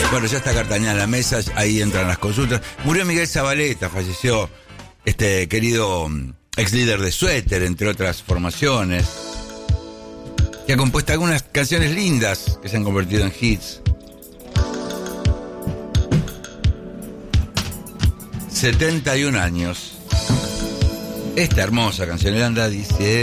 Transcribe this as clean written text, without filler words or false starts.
Bueno, ya está Cartañá en la mesa, ahí entran las consultas. Murió Miguel Zabaleta, falleció este querido ex líder de Suéter, entre otras formaciones, que ha compuesto algunas canciones lindas que se han convertido en hits. 71 años. Esta hermosa canción, Yolanda dice...